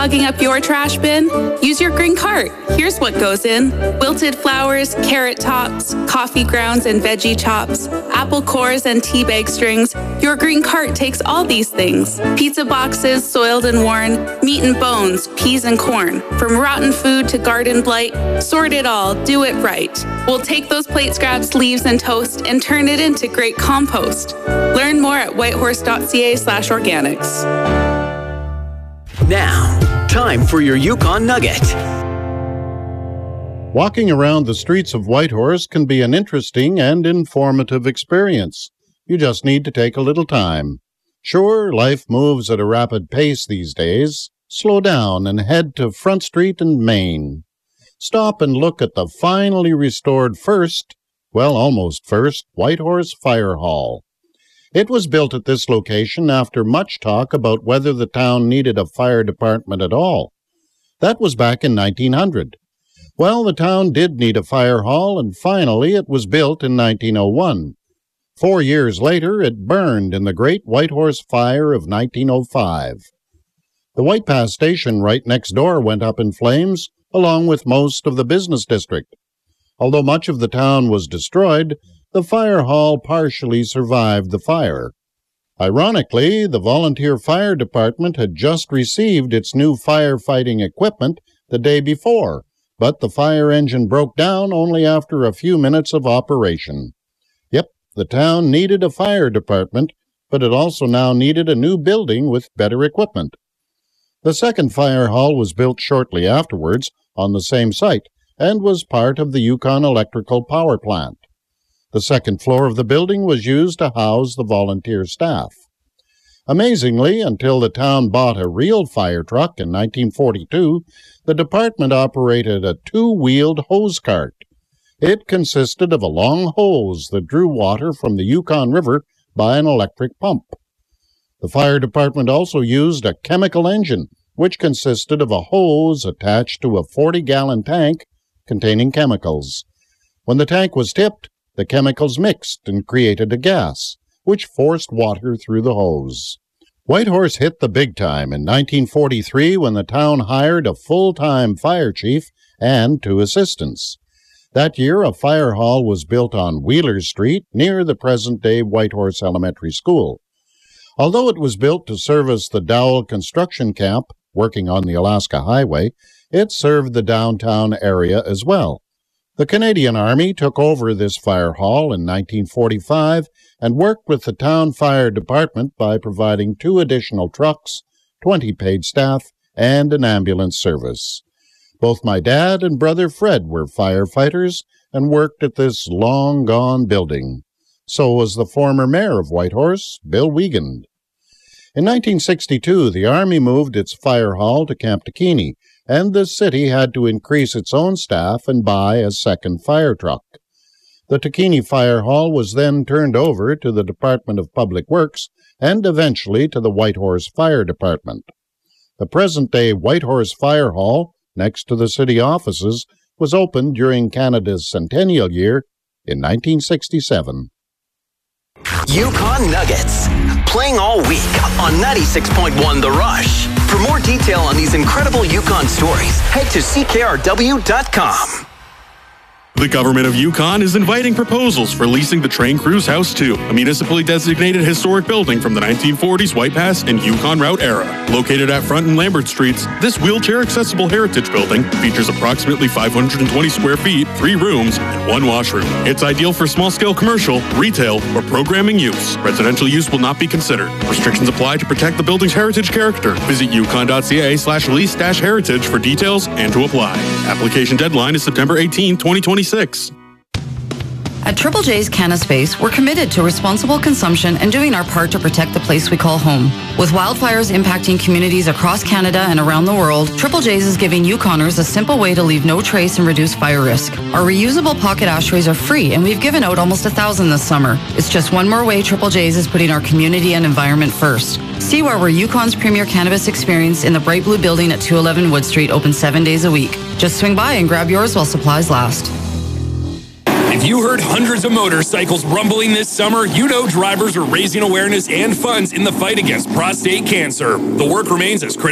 clogging up your trash bin? Use your green cart. Here's what goes in: wilted flowers, carrot tops, coffee grounds and veggie chops, apple cores and tea bag strings. Your green cart takes all these things: pizza boxes, soiled and worn, meat and bones, peas and corn. From rotten food to garden blight, sort it all, do it right. We'll take those plate scraps, leaves, and toast and turn it into great compost. Learn more at whitehorse.ca/organics. Now, time for your Yukon Nugget. Walking around the streets of Whitehorse can be an interesting and informative experience. You just need to take a little time. Sure, life moves at a rapid pace these days. Slow down and head to Front Street and Main. Stop and look at the finally restored almost first, Whitehorse Fire Hall. It was built at this location after much talk about whether the town needed a fire department at all. That was back in 1900. Well, the town did need a fire hall, and finally it was built in 1901. 4 years later, it burned in the Great Whitehorse Fire of 1905. The White Pass station right next door went up in flames, along with most of the business district. Although much of the town was destroyed, the fire hall partially survived the fire. Ironically, the volunteer fire department had just received its new firefighting equipment the day before, but the fire engine broke down only after a few minutes of operation. Yep, the town needed a fire department, but it also now needed a new building with better equipment. The second fire hall was built shortly afterwards on the same site and was part of the Yukon Electrical Power Plant. The second floor of the building was used to house the volunteer staff. Amazingly, until the town bought a real fire truck in 1942, the department operated a two-wheeled hose cart. It consisted of a long hose that drew water from the Yukon River by an electric pump. The fire department also used a chemical engine, which consisted of a hose attached to a 40-gallon tank containing chemicals. When the tank was tipped, the chemicals mixed and created a gas, which forced water through the hose. Whitehorse hit the big time in 1943 when the town hired a full-time fire chief and 2 assistants. That year, a fire hall was built on Wheeler Street near the present-day Whitehorse Elementary School. Although it was built to service the Dowell construction camp working on the Alaska Highway, it served the downtown area as well. The Canadian Army took over this fire hall in 1945 and worked with the town fire department by providing 2 additional trucks, 20 paid staff, and an ambulance service. Both my dad and brother Fred were firefighters and worked at this long-gone building. So was the former mayor of Whitehorse, Bill Wiegand. In 1962, the Army moved its fire hall to Camp Takini, and the city had to increase its own staff and buy a second fire truck. The Takini Fire Hall was then turned over to the Department of Public Works and eventually to the Whitehorse Fire Department. The present-day Whitehorse Fire Hall, next to the city offices, was opened during Canada's centennial year in 1967. Yukon Nuggets, playing all week on 96.1 The Rush. For more detail on these incredible Yukon stories, head to ckrw.com. The Government of Yukon is inviting proposals for leasing the Train Cruise House 2, a municipally designated historic building from the 1940s White Pass and Yukon Route era. Located at Front and Lambert Streets, this wheelchair-accessible heritage building features approximately 520 square feet, 3 rooms, and 1 washroom. It's ideal for small-scale commercial, retail, or programming use. Residential use will not be considered. Restrictions apply to protect the building's heritage character. Visit yukon.ca/lease-heritage for details and to apply. Application deadline is September 18, 2026. At Triple J's Canna Space, we're committed to responsible consumption and doing our part to protect the place we call home. With wildfires impacting communities across Canada and around the world, Triple J's is giving Yukoners a simple way to leave no trace and reduce fire risk. Our reusable pocket ashtrays are free, and we've given out almost 1,000 this summer. It's just one more way Triple J's is putting our community and environment first. See why we're Yukon's premier cannabis experience in the Bright Blue Building at 211 Wood Street, open 7 days a week. Just swing by and grab yours while supplies last. If you heard hundreds of motorcycles rumbling this summer, you know drivers are raising awareness and funds in the fight against prostate cancer. The work remains as critical